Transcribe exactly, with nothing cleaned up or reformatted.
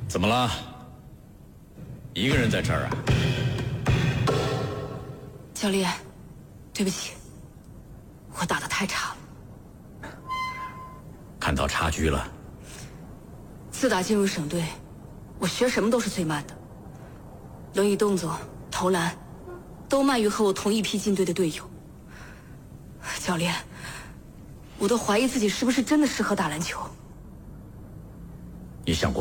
怎么了？一个人在这儿啊？ 教练，对不起，我打得太差了。 看到差距了。 自打进入省队，我学什么都是最慢的，轮椅动作、投篮，都慢于和我同一批进队的队友。教练，我都怀疑自己是不是真的适合打篮球。 你想过